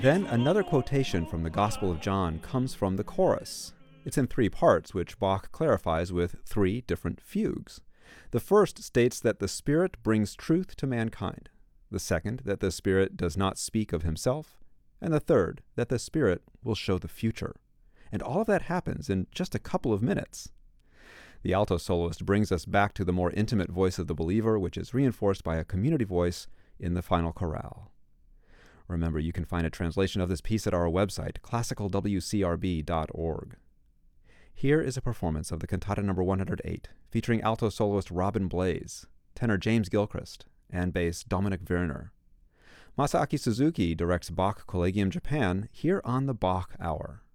Then another quotation from the Gospel of John comes from the chorus. It's in 3 parts, which Bach clarifies with 3 different fugues. The first states that the Spirit brings truth to mankind. The second, that the Spirit does not speak of himself. And the third, that the Spirit will show the future. And all of that happens in just a couple of minutes. The alto soloist brings us back to the more intimate voice of the believer, which is reinforced by a community voice in the final chorale. Remember, you can find a translation of this piece at our website, classicalwcrb.org. Here is a performance of the Cantata No. 108, featuring alto soloist Robin Blaze, tenor James Gilchrist, and bass Dominic Werner. Masaaki Suzuki directs Bach Collegium Japan here on the Bach Hour.